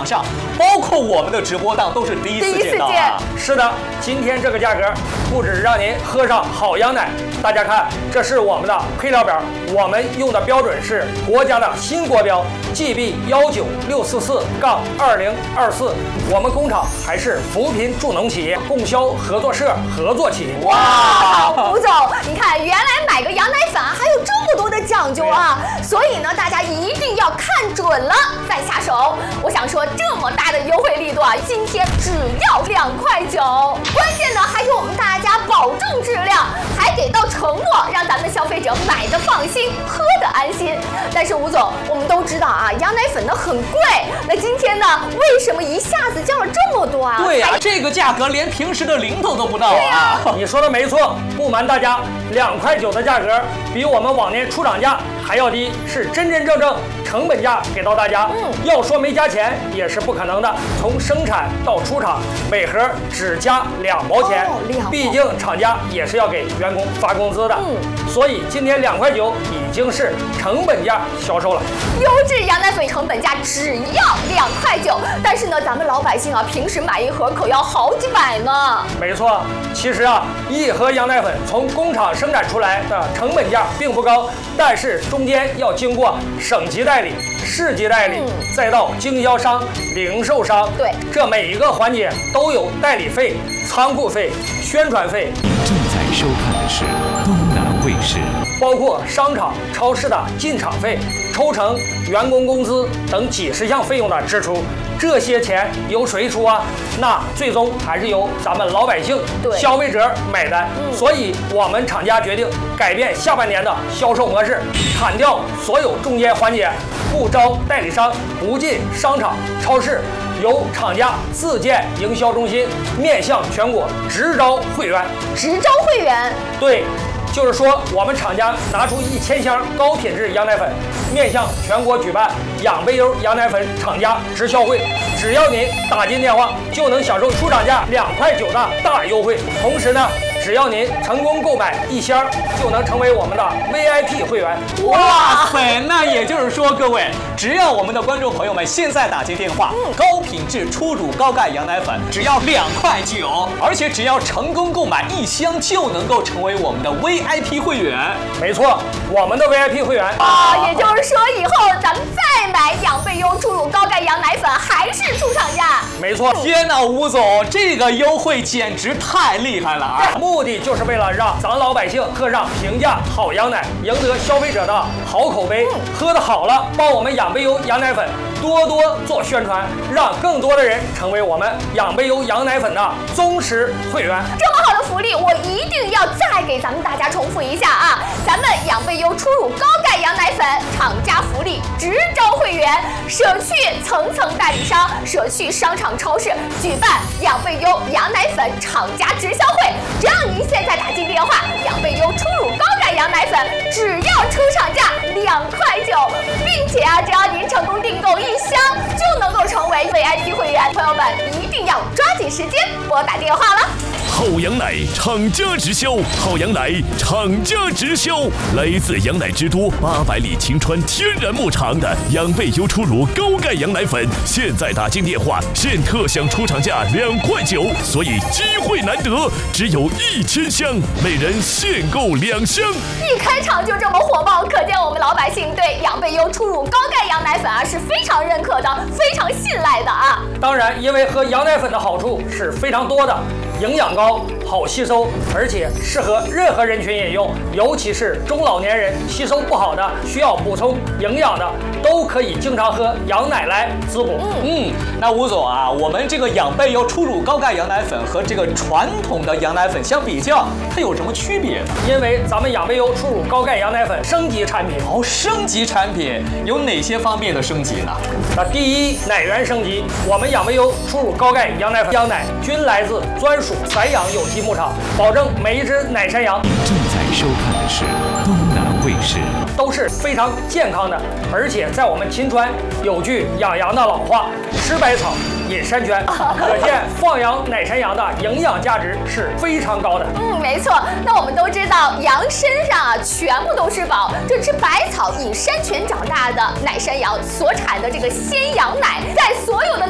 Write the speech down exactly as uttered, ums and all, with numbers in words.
场上，包括我们的直播档都是第一次见到啊。 是的，今天这个价格不止让您喝上好羊奶，大家看，这是我们的配料表，我们用的标准是国家的新国标 G B 幺九六四四杠二零二四，我们工厂还是扶贫助农企业供销合作社合作企业。 哇，吴总，你看，原来买个羊奶粉啊，还有这么多的讲究啊！所以呢，大家一定要看准了再下手。我想说，这么大的优惠力度啊，今天只要两块九，关键呢还给我们大家保证质量，还给到承诺，让咱们的消费者买的放心，喝的安心。但是吴总，我们都知道啊，羊奶粉呢很贵，那今天呢，为什么一下子降了这么多啊？ 对呀、啊，这个价格连平时的零头都不到啊！ 啊你说的没错，不瞒大家，两块九的价格比我们往年出厂价还要低，是真真正正成本价给到大家。嗯，要说没加钱也是不可能的，从生产到出厂，每盒只加两毛钱， 哦、两毛毕竟厂家也是要给员工发工资的。嗯，所以今天两块九已经是成本价销售了。 优质羊奶粉成本价只要两块九，但是呢，咱们老百姓啊，平时买一盒可要好几百呢。 没错，其实啊，一盒羊奶粉从工厂生产出来的成本价并不高，但是中间要经过省级代理、市级代理，嗯、再到经销商、零售商， 对， 这每一个环节都有代理费、仓库费、宣传费。 你正在收看的是东南卫视， 包括商场、超市的进场费、抽成、员工工资等几十项费用的支出。这些钱由谁出啊？那最终还是由咱们老百姓、消费者买单。嗯、所以，我们厂家决定改变下半年的销售模式，砍掉所有中间环节，不招代理商，不进商场、超市，由厂家自建营销中心，面向全国直招会员。 直招会员？ 对。就是说，我们厂家拿出一千箱高品质羊奶粉，面向全国举办养贝优羊奶粉厂家直销会。只要您打进电话，就能享受出厂价两块九的大优惠。同时呢，只要您成功购买一箱，就能成为我们的 V I P 会员。 哇塞！那也就是说，各位，只要我们的观众朋友们现在打进电话，嗯、高品质初乳高钙羊奶粉只要两块九，而且只要成功购买一箱，就能够成为我们的 V I P 会员。 没错，我们的 V I P 会员啊，也就是说，以后咱们再买养贝优初乳高钙羊奶粉，还是出厂价。 没错。 天哪，吴总，这个优惠简直太厉害了啊！ 目的就是为了让咱老百姓喝上平价好羊奶，赢得消费者的好口碑。嗯、喝的好了，帮我们养贝优羊奶粉多多做宣传，让更多的人成为我们养贝优羊奶粉的忠实会员。 这么好的福利，我一定要再给咱们大家重复一下啊！咱们养贝优初乳高钙羊奶粉厂家福利直招会员，舍去层层代理商，舍去商场超市，举办养贝优羊奶粉厂家直销会。只要您现在打进电话，养贝优初乳高钙羊奶粉只要出厂价两块九，并且啊，只要您成功订购一箱，就能够成为 V I P 会员。朋友们一定要抓紧时间拨打电话了。 好羊奶厂家直销，好羊奶厂家直销，来自羊奶之都八百里晴川天然牧场的养贝优初乳高钙羊奶粉，现在打进电话，现特享出厂价两块九，所以机会难得，只有一千箱，每人限购两箱。 一开场就这么火爆，可见我们老百姓对养贝优初乳高钙羊奶粉啊是非常认可的，非常信赖的啊。 当然，因为喝羊奶粉的好处是非常多的。营养高，好吸收，而且适合任何人群饮用，尤其是中老年人吸收不好的，需要补充营养的，都可以经常喝羊奶来滋补。 嗯，那吴总啊，我们这个养贝优初乳高钙羊奶粉和这个传统的羊奶粉相比较，它有什么区别呢？ 因为咱们养贝优初乳高钙羊奶粉升级产品。 哦，升级产品有哪些方面的升级呢？ 那第一，奶源升级，我们养贝优初乳高钙羊奶粉羊奶均来自专属散养有机牧场，保证每一只奶山羊。 你正在收看的是东南卫视， 都是非常健康的，而且在我们秦川有句养羊的老话：吃百草，饮山泉，可见放养奶山羊的营养价值是非常高的。 嗯，没错。那我们都知道，羊身上啊全部都是宝，这吃百草饮山泉长大的奶山羊所产的这个鲜羊奶，在所有的